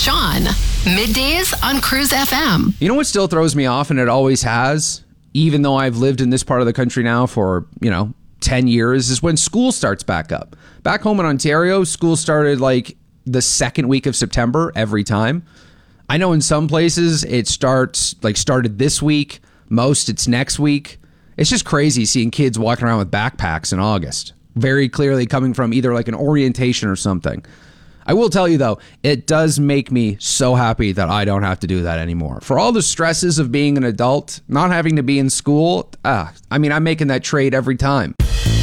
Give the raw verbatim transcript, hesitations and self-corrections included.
Sean. Middays on Cruise F M. You know what still throws me off, and it always has, even though I've lived in this part of the country now for, you know, ten years, is when school starts back up. Back home in Ontario, school started like the second week of September every time. I know in some places it starts like started this week. Most it's next week. It's just crazy seeing kids walking around with backpacks in August. Very clearly coming from either like an orientation or something. I will tell you though, it does make me so happy that I don't have to do that anymore. For all the stresses of being an adult, not having to be in school, ah, I mean, I'm making that trade every time.